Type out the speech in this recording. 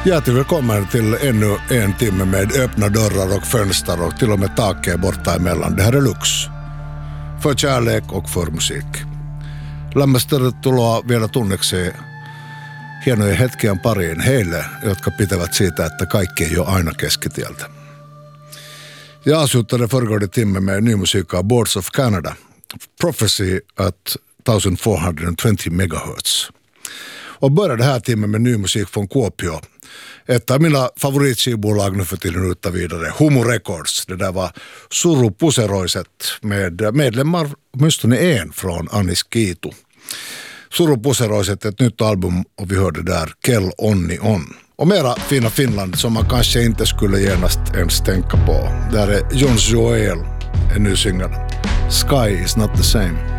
Hjärtligt välkommen till ännu en timme med öppna dörrar och fönster och till och med taket borta emellan. Det här är Lux. För kärlek och för musik. Lämmästä vielä tunneksi hienoja hetkiä pariin heille, jotka pitävät siitä, että kaikki ei ole aina keskitieltä. Jag avslutade föregående timme med ny musik av Boards of Canada. Prophecy at 1420 MHz. Och började här timmen med ny musik från Kuopio. Ett av mina favoritskivbolag nu för tiden utan vidare, Humu Records. Det där var Surupuseroiset med medlemmar, åtminstone en från Anis Kiitu. Surupuseroiset, ett nytt album och vi hörde där Kell Onni On. Och mera fina Finland som man kanske inte skulle genast ens tänka på. Där är Jons Joel, en ny singel. Sky is not the same.